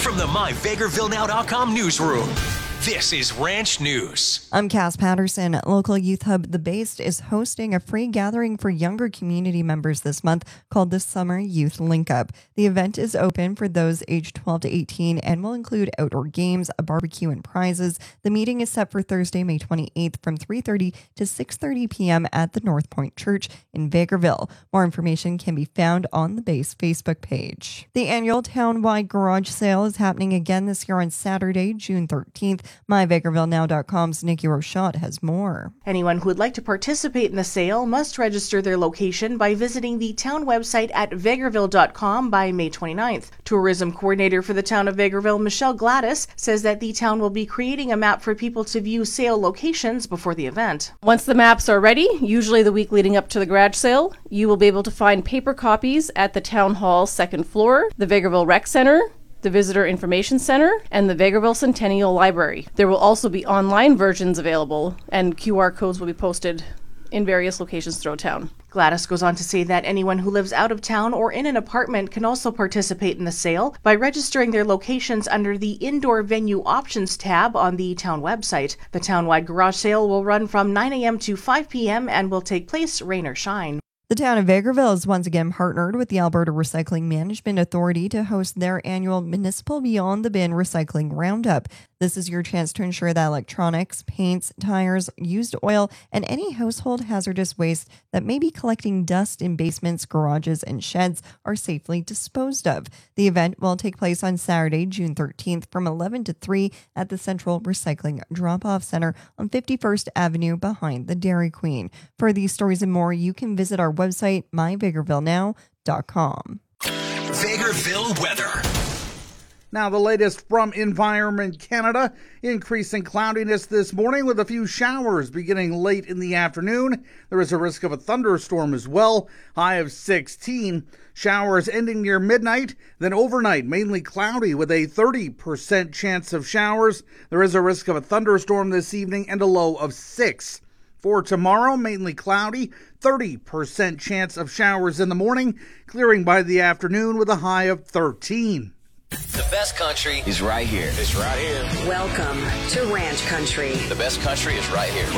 From the MyVegrevilleNow.com newsroom, this is Ranch News. I'm Cass Patterson. Local youth hub The Based is hosting a free gathering for younger community members this month called the Summer Youth Link Up. The event is open for those aged 12 to 18 and will include outdoor games, a barbecue, and prizes. The meeting is set for Thursday, May 28th from 3:30 to 6:30 p.m. at the North Point Church in Vegreville. More information can be found on the Base Facebook page. The annual town-wide garage sale is happening again this year on Saturday, June 13th. MyVegrevilleNow.com's Nikki Rochot has more. Anyone who would like to participate in the sale must register their location by visiting the town website at vegreville.com by May 29th. Tourism coordinator for the town of Vegreville, Michelle Gladys, says that the town will be creating a map for people to view sale locations before the event. Once the maps are ready, usually the week leading up to the garage sale, you will be able to find paper copies at the town hall second floor, the Vegreville Rec Center, the Visitor Information Center, and the Vegreville Centennial Library. There will also be online versions available, and QR codes will be posted in various locations throughout town. Gladys goes on to say that anyone who lives out of town or in an apartment can also participate in the sale by registering their locations under the Indoor Venue Options tab on the town website. The town-wide garage sale will run from 9 a.m. to 5 p.m. and will take place rain or shine. The town of Vegreville has once again partnered with the Alberta Recycling Management Authority to host their annual Municipal Beyond the Bin Recycling Roundup. This is your chance to ensure that electronics, paints, tires, used oil, and any household hazardous waste that may be collecting dust in basements, garages, and sheds are safely disposed of. The event will take place on Saturday, June 13th from 11 to 3 at the Central Recycling Drop-Off Center on 51st Avenue behind the Dairy Queen. For these stories and more, you can visit our website, myvegrevillenow.com. Vegreville weather. Now the latest from Environment Canada. Increasing cloudiness this morning with a few showers beginning late in the afternoon. There is a risk of a thunderstorm as well. High of 16. Showers ending near midnight. Then overnight, mainly cloudy with a 30% chance of showers. There is a risk of a thunderstorm this evening and a low of 6. For tomorrow, mainly cloudy, 30% chance of showers in the morning, clearing by the afternoon with a high of 13. The best country is right here. It's right here. Welcome to Ranch Country. The best country is right here.